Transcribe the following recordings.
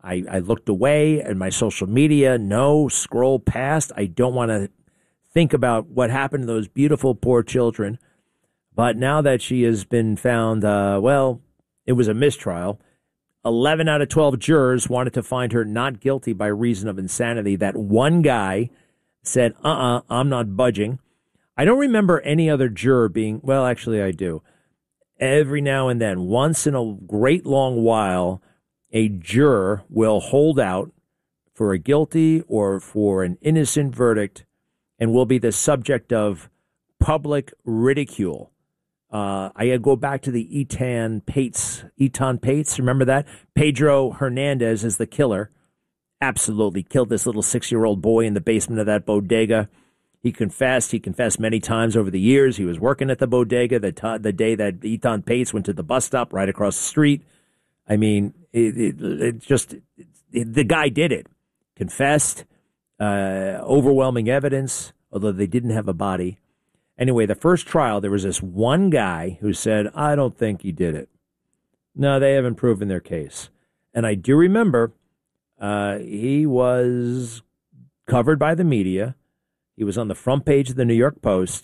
I looked away at my social media. No, scroll past. I don't want to think about what happened to those beautiful, poor children. But now that she has been found, it was a mistrial. 11 out of 12 jurors wanted to find her not guilty by reason of insanity. That one guy said, I'm not budging. I don't remember any other juror being, well, actually I do. Every now and then, once in a great long while, a juror will hold out for a guilty or for an innocent verdict and will be the subject of public ridicule. I go back to the Etan Pates. Remember that? Pedro Hernandez is the killer. Absolutely killed this little 6-year-old boy in the basement of that bodega. He confessed many times over the years. He was working at the bodega the day that Etan Pates went to the bus stop right across the street. I mean, the guy did it. Confessed, overwhelming evidence, although they didn't have a body. Anyway, the first trial, there was this one guy who said, I don't think he did it. No, they haven't proven their case. And I do remember he was covered by the media. He was on the front page of the New York Post.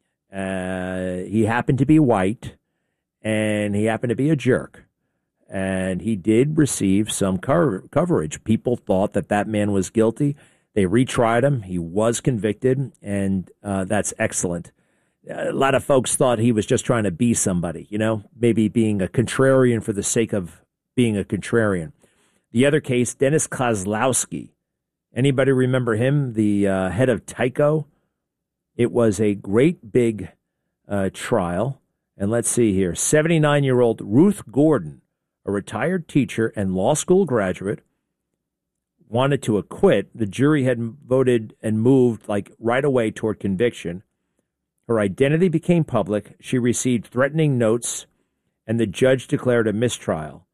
He happened to be white, and he happened to be a jerk. And he did receive some coverage. People thought that man was guilty. They retried him. He was convicted, and that's excellent. A lot of folks thought he was just trying to be somebody, maybe being a contrarian for the sake of being a contrarian. The other case, Dennis Kozlowski. Anybody remember him, the head of Tyco? It was a great big trial. And let's see here. 79-year-old Ruth Gordon, a retired teacher and law school graduate, wanted to acquit. The jury had voted and moved right away toward conviction. Her identity became public. She received threatening notes, and the judge declared a mistrial.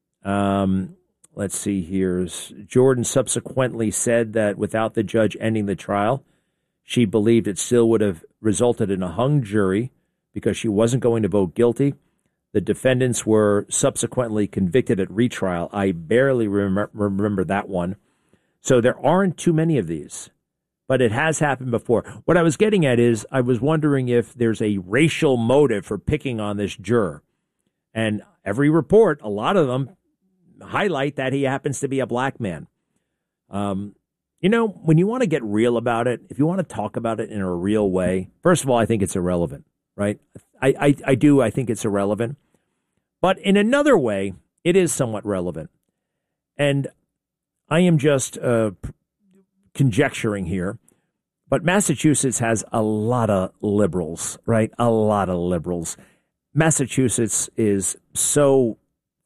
Let's see here. Jordan subsequently said that without the judge ending the trial, she believed it still would have resulted in a hung jury because she wasn't going to vote guilty. The defendants were subsequently convicted at retrial. I barely remember that one. So there aren't too many of these, but it has happened before. What I was getting at is I was wondering if there's a racial motive for picking on this juror. And every report, a lot of them highlight that he happens to be a black man. When you want to get real about it, if you want to talk about it in a real way, first of all, I think it's irrelevant, right? I think it's irrelevant. But in another way, it is somewhat relevant. And I am just conjecturing here, but Massachusetts has a lot of liberals, right? A lot of liberals. Massachusetts is so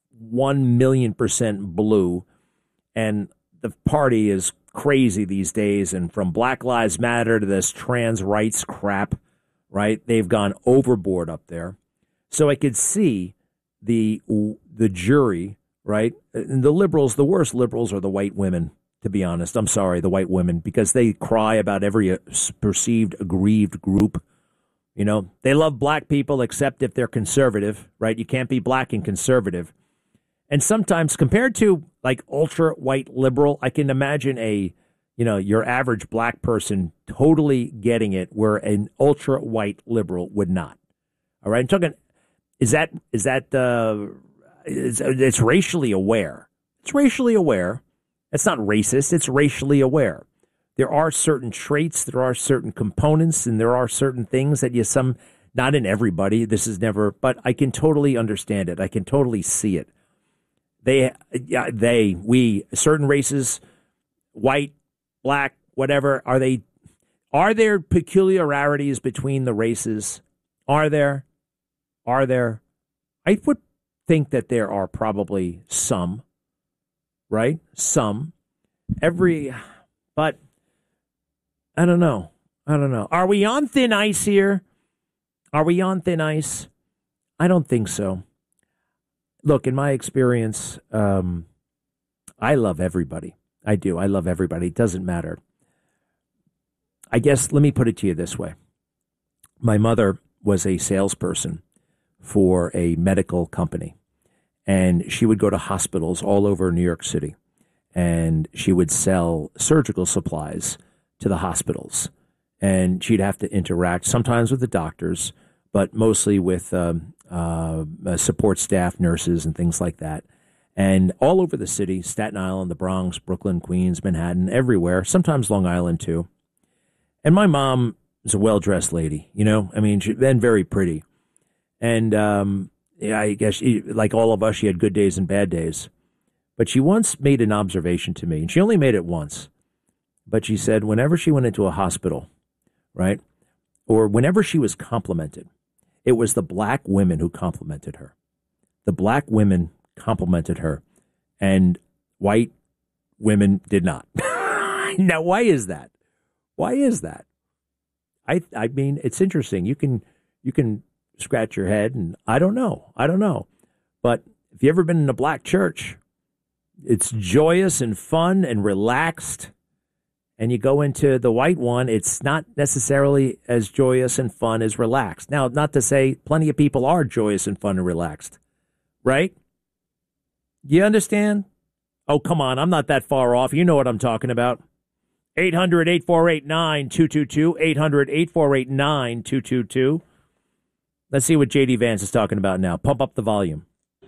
1,000,000% blue, and the party is crazy these days. And from Black Lives Matter to this trans rights crap, right? They've gone overboard up there. So I could see the jury, right? And the liberals, the worst liberals are the white women, to be honest. I'm sorry, the white women, because they cry about every perceived aggrieved group. They love black people except if they're conservative, right? You can't be black and conservative. And sometimes compared to ultra white liberal, I can imagine your average black person totally getting it where an ultra white liberal would not. All right. I'm talking, it's racially aware. It's racially aware. It's not racist. It's racially aware. There are certain traits, there are certain components, and there are certain things that not in everybody, but I can totally understand it. I can totally see it. Certain races, white, black, whatever, are there peculiarities between the races? Are there? I would think that there are probably some, right? Some. But I don't know. Are we on thin ice here? Are we on thin ice? I don't think so. Look, in my experience, I love everybody. I do. I love everybody. It doesn't matter. I guess, let me put it to you this way. My mother was a salesperson for a medical company, and she would go to hospitals all over New York City. and she would sell surgical supplies to the hospitals. And she'd have to interact sometimes with the doctors, but mostly with support staff, nurses, and things like that. And all over the city, Staten Island, the Bronx, Brooklyn, Queens, Manhattan, everywhere, sometimes Long Island too. And my mom was a well-dressed lady, you know? I mean, she'd been very pretty. And I guess, like all of us, she had good days and bad days. But she once made an observation to me, and she only made it once. But she said whenever she went into a hospital, right, or whenever she was complimented, it was the black women who complimented her. The black women complimented her, and white women did not. Now, why is that? Why is that? I mean, it's interesting. You can scratch your head, and I don't know. But if you ever been in a black church, it's joyous and fun and relaxed. And you go into the white one, it's not necessarily as joyous and fun as relaxed. Now, not to say plenty of people are joyous and fun and relaxed, right? You understand? Oh, come on. I'm not that far off. You know what I'm talking about. 800-848-9222. 800-848-9222. Let's see what J.D. Vance is talking about now. Pump up the volume.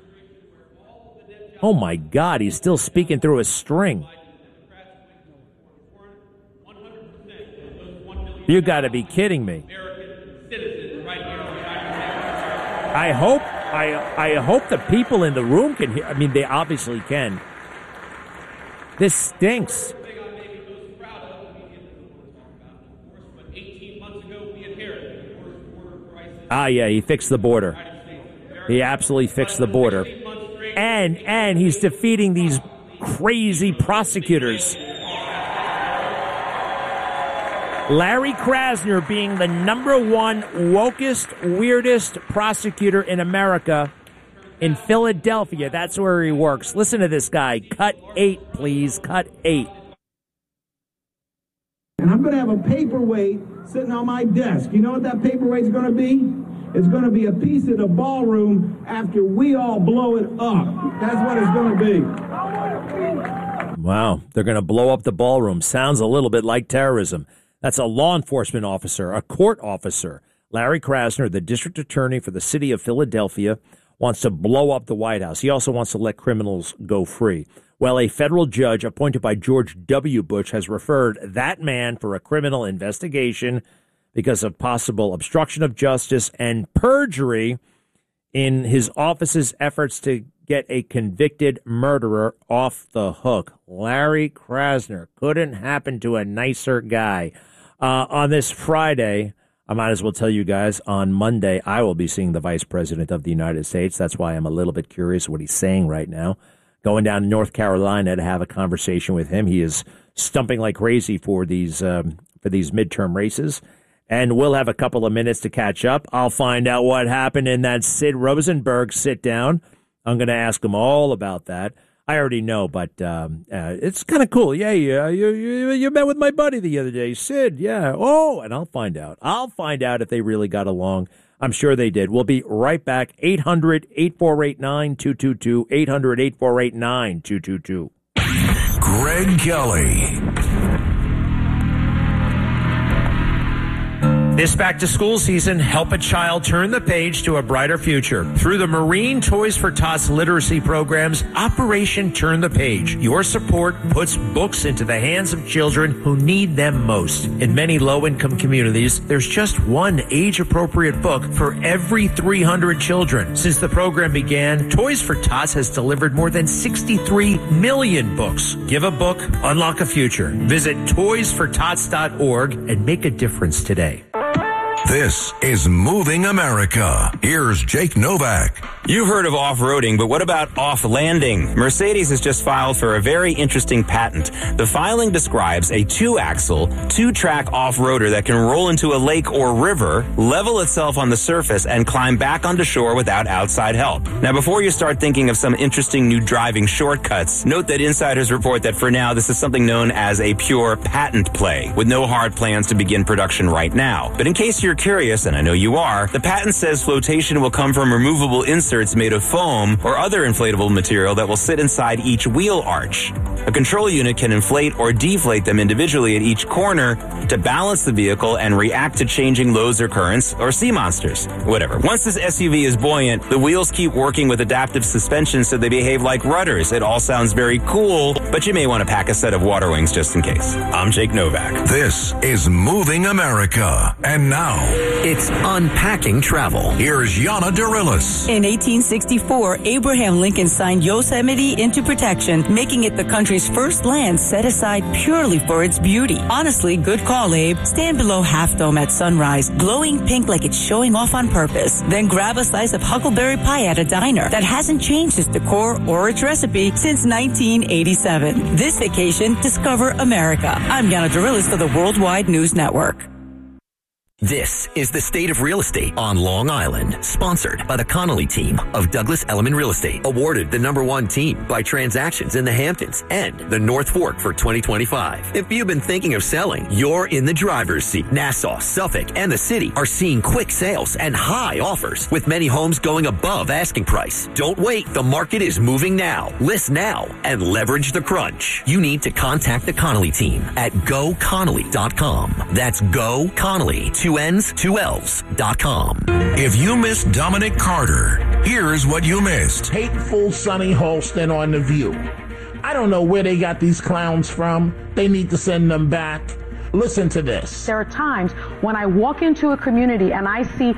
Oh, my God. He's still speaking through a string. You got to be kidding me. I hope the people in the room can hear. I mean, they obviously can. This stinks. Yeah, he fixed the border. He absolutely fixed the border. And he's defeating these crazy prosecutors. Larry Krasner being the number one wokest, weirdest prosecutor in America in Philadelphia. That's where he works. Listen to this guy. Cut 8, please. Cut 8. And I'm going to have a paperweight sitting on my desk. You know what that paperweight's going to be? It's going to be a piece of the ballroom after we all blow it up. That's what it's going to be. Wow. They're going to blow up the ballroom. Sounds a little bit like terrorism. That's a law enforcement officer, a court officer. Larry Krasner, the district attorney for the city of Philadelphia, wants to blow up the White House. He also wants to let criminals go free. Well, a federal judge appointed by George W. Bush has referred that man for a criminal investigation because of possible obstruction of justice and perjury in his office's efforts to get a convicted murderer off the hook. Larry Krasner. Couldn't happen to a nicer guy. On this Friday, I might as well tell you guys, on Monday, I will be seeing the Vice President of the United States. That's why I'm a little bit curious what he's saying right now. Going down to North Carolina to have a conversation with him. He is stumping like crazy for these midterm races. And we'll have a couple of minutes to catch up. I'll find out what happened in that Sid Rosenberg sit-down. I'm going to ask him all about that. I already know, but it's kind of cool. Yeah, you met with my buddy the other day, Sid. Yeah. Oh, and I'll find out. I'll find out if they really got along. I'm sure they did. We'll be right back. 800-848-9222. 800-848-9222. Greg Kelly. This back-to-school season, help a child turn the page to a brighter future. Through the Marine Toys for Tots literacy programs, Operation Turn the Page. Your support puts books into the hands of children who need them most. In many low-income communities, there's just one age-appropriate book for every 300 children. Since the program began, Toys for Tots has delivered more than 63 million books. Give a book, unlock a future. Visit toysfortots.org and make a difference today. This is Moving America. Here's Jake Novak. You've heard of off-roading, but what about off-landing? Mercedes has just filed for a very interesting patent. The filing describes a 2-axle, 2-track off-roader that can roll into a lake or river, level itself on the surface, and climb back onto shore without outside help. Now, before you start thinking of some interesting new driving shortcuts, note that insiders report that for now, this is something known as a pure patent play, with no hard plans to begin production right now. But in case you're you're curious, and I know you are, the patent says flotation will come from removable inserts made of foam or other inflatable material that will sit inside each wheel arch. A control unit can inflate or deflate them individually at each corner to balance the vehicle and react to changing loads or currents or sea monsters. Whatever. Once this SUV is buoyant, the wheels keep working with adaptive suspension so they behave like rudders. It all sounds very cool, but you may want to pack a set of water wings just in case. I'm Jake Novak. This is Moving America. And now, it's Unpacking Travel. Here's Yana Dorillis. In 1864, Abraham Lincoln signed Yosemite into protection, making it the country's first land set aside purely for its beauty. Honestly, good call, Abe. Stand below Half Dome at sunrise, glowing pink like it's showing off on purpose. Then grab a slice of huckleberry pie at a diner that hasn't changed its decor or its recipe since 1987. This vacation, discover America. I'm Yana Dorillis for the Worldwide News Network. This is the State of Real Estate on Long Island, sponsored by the Connolly team of Douglas Elliman Real Estate, awarded the #1 team by Transactions in the Hamptons and the North Fork for 2025. If you've been thinking of selling, you're in the driver's seat. Nassau, Suffolk, and the city are seeing quick sales and high offers, with many homes going above asking price. Don't wait. The market is moving now. List now and leverage the crunch. You need to contact the Connolly team at goconnolly.com. That's Go Connolly, 2 N's, 2 L's.com. If you missed Dominic Carter, here's what you missed. Hateful Sonny Holston on The View. I don't know where they got these clowns from. They need to send them back. Listen to this. There are times when I walk into a community and I see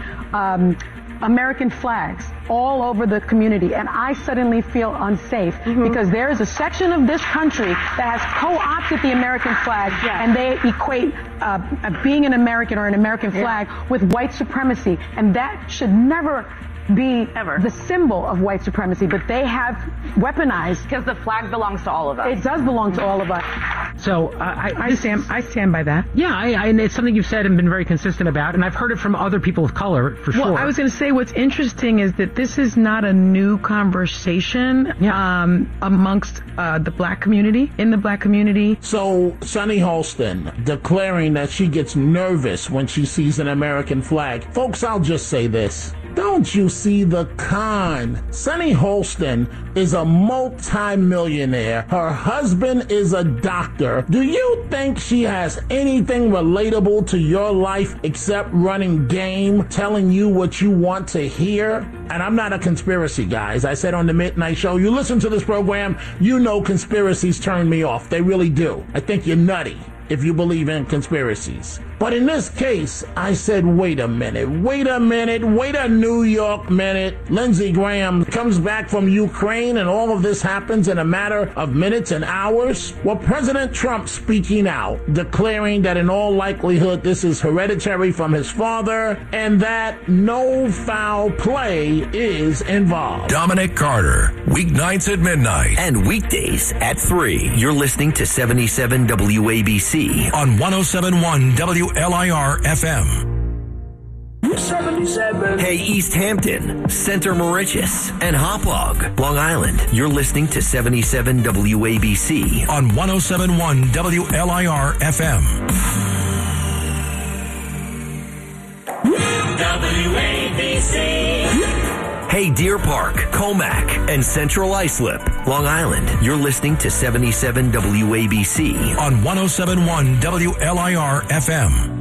American flags all over the community, and I suddenly feel unsafe because there is a section of this country that has co-opted the American flag, and they equate being an American or an American flag with white supremacy, and that should never be the symbol of white supremacy, but they have weaponized. Because the flag belongs to all of us. It does belong to all of us. So I stand by that. Yeah, and it's something you've said and been very consistent about, and I've heard it from other people of color, for sure. Well, I was going to say what's interesting is that this is not a new conversation amongst the black community, in the black community. So Sonny Holston declaring that she gets nervous when she sees an American flag. Folks, I'll just say this. Don't you see the con? Sonny Holston is a multi-millionaire. Her husband is a doctor. Do you think she has anything relatable to your life except running game, telling you what you want to hear? And I'm not a conspiracy guy. As I said on the Midnight Show, you listen to this program, you know conspiracies turn me off. They really do. I think you're nutty if you believe in conspiracies. But in this case, I said, wait a New York minute. Lindsey Graham comes back from Ukraine and all of this happens in a matter of minutes and hours. Well, President Trump speaking out, declaring that in all likelihood this is hereditary from his father and that no foul play is involved. Dominic Carter, weeknights at midnight. And weekdays at 3. You're listening to 77 WABC on 107.1 WLIR FM. 77. Hey, East Hampton, Center Moriches, and Hauppauge, Long Island. You're listening to 77 WABC on 107.1 WLIR FM. WABC. Hey, Deer Park, Comac, and Central Islip, Long Island. You're listening to 77 WABC on 107.1 WLIR FM.